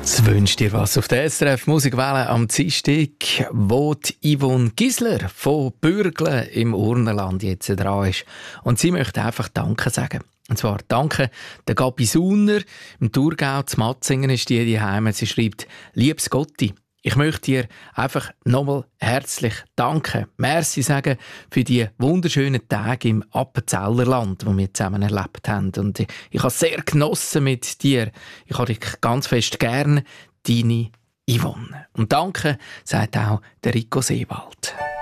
Jetzt wünscht dir was auf der SRF Musikwelle am Dienstag, wo die Yvonne Gisler von Bürgle im Urnenland jetzt dran ist. Und sie möchte einfach Danke sagen. Und zwar Danke der Gabi Suner im Thurgau zu Matzingen ist die Heimat. Sie schreibt: Liebes Gotti, ich möchte dir einfach nochmal herzlich danken. Merci sagen für die wunderschönen Tage im Appenzellerland, die wir zusammen erlebt haben. Und ich habe es sehr genossen mit dir. Ich habe dich ganz fest gern, deine Yvonne. Und danke, sagt auch der Rico Seewald.